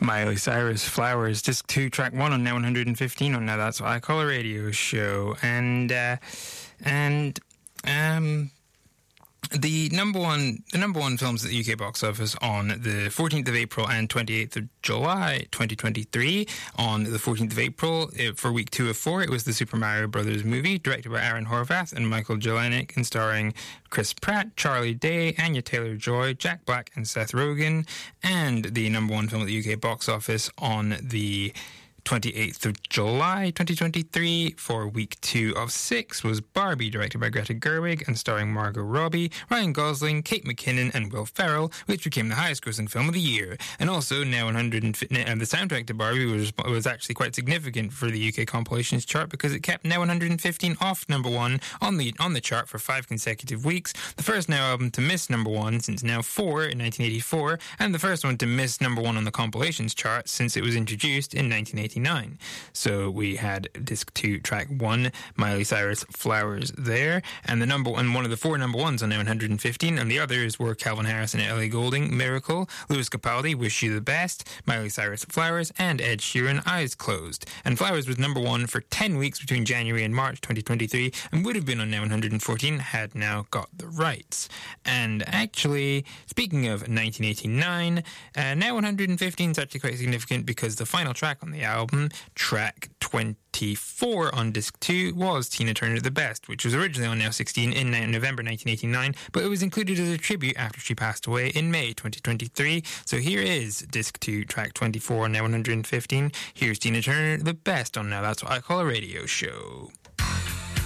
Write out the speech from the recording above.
Miley Cyrus, Flowers, disc 2, track 1 on Now 115 on Now That's What I Call a Radio Show. And the number one films at the UK box office on the 14th of April and 28th of July 2023. On the 14th of April, for week 2 of 4, it was the Super Mario Brothers movie, directed by Aaron Horvath and Michael Jelenic, and starring Chris Pratt, Charlie Day, Anya Taylor-Joy, Jack Black, and Seth Rogen. And the number one film at the UK box office on the 28th of July 2023 for week 2 of 6 was Barbie, directed by Greta Gerwig and starring Margot Robbie, Ryan Gosling, Kate McKinnon and Will Ferrell, which became the highest grossing film of the year. And also Now 150, and the soundtrack to Barbie was actually quite significant for the UK compilations chart because it kept Now 115 off number 1 on the chart for 5 consecutive weeks, the first Now album to miss number 1 since Now 4 in 1984, and the first one to miss number 1 on the compilations chart since it was introduced in 1989. So we had disc 2, track 1, Miley Cyrus, Flowers there, and one of the 4 number 1s on Now 115, and the others were Calvin Harris and Ellie Goulding, Miracle, Lewis Capaldi, Wish You the Best, Miley Cyrus, Flowers, and Ed Sheeran, Eyes Closed. And Flowers was number 1 for 10 weeks between January and March 2023, and would have been on Now 114 had Now got the rights. And actually, speaking of 1989, Now 115 is actually quite significant because the final track on the album, track 24 on disc 2, was Tina Turner The Best, which was originally on Now 16 in November 1989, but it was included as a tribute after she passed away in May 2023. So here is disc 2, track 24 on Now 115. Here's Tina Turner The Best on Now That's What I Call a Radio Show.